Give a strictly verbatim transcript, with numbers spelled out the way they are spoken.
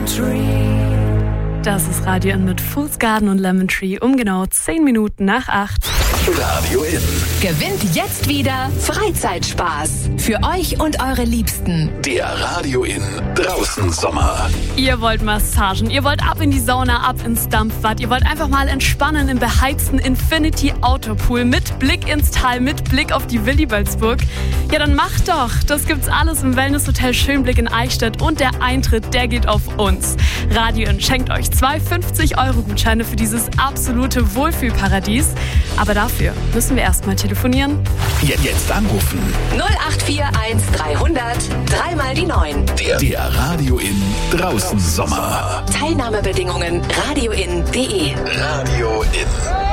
Das ist Radio In mit Fool's Garden und Lemon Tree um genau zehn Minuten nach acht. Radio In. Gewinnt jetzt wieder Freizeitspaß. Für euch und eure Liebsten. Der Radio In draußen Sommer. Ihr wollt Massagen, ihr wollt ab in die Sauna, ab ins Dampfbad, ihr wollt einfach mal entspannen im beheizten Infinity Outdoor Pool mit Blick ins Tal, mit Blick auf die Willibaldsburg. Ja, dann macht doch. Das gibt's alles im Wellnesshotel Schönblick in Eichstätt und der Eintritt, der geht auf uns. Radio In schenkt euch zwei fünfzig Euro Gutscheine für dieses absolute Wohlfühlparadies. Aber dafür müssen wir erstmal telefonieren. Jetzt, jetzt anrufen. null acht vier eins dreihundert, dreimal die neun. Der, der Radio In draußen Sommer. Teilnahmebedingungen radioin punkt de. Radio In.